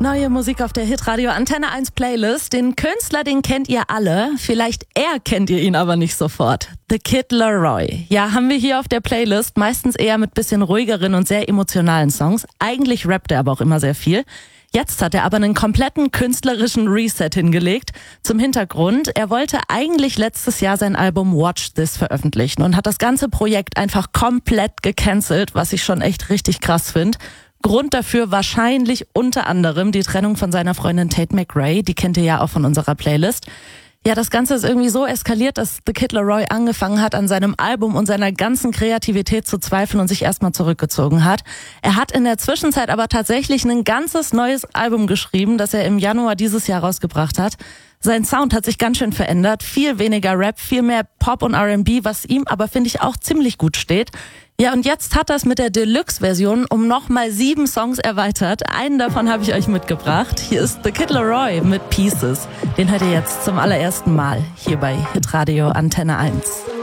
Neue Musik auf der Hitradio Antenne 1 Playlist. Den Künstler, den kennt ihr alle. Vielleicht kennt ihr ihn aber nicht sofort. The Kid Laroi. Ja, haben wir hier auf der Playlist. Meistens eher mit bisschen ruhigeren und sehr emotionalen Songs. Eigentlich rappt er aber auch immer sehr viel. Jetzt hat er aber einen kompletten künstlerischen Reset hingelegt. Zum Hintergrund, er wollte eigentlich letztes Jahr sein Album Watch This veröffentlichen und hat das ganze Projekt einfach komplett gecancelt, was ich schon echt richtig krass finde. Grund dafür wahrscheinlich unter anderem die Trennung von seiner Freundin Tate McRae, die kennt ihr ja auch von unserer Playlist. Ja, das Ganze ist irgendwie so eskaliert, dass The Kid Laroi angefangen hat, an seinem Album und seiner ganzen Kreativität zu zweifeln und sich erstmal zurückgezogen hat. Er hat in der Zwischenzeit aber tatsächlich ein ganzes neues Album geschrieben, das er im Januar dieses Jahr rausgebracht hat. Sein Sound hat sich ganz schön verändert, viel weniger Rap, viel mehr Pop und R&B, was ihm aber, finde ich, auch ziemlich gut steht. Ja, und jetzt hat er es mit der Deluxe-Version um nochmal 7 Songs erweitert. Einen davon habe ich euch mitgebracht. Hier ist The Kid Laroi mit Pieces. Den hört ihr jetzt zum allerersten Mal hier bei Hitradio Antenne 1.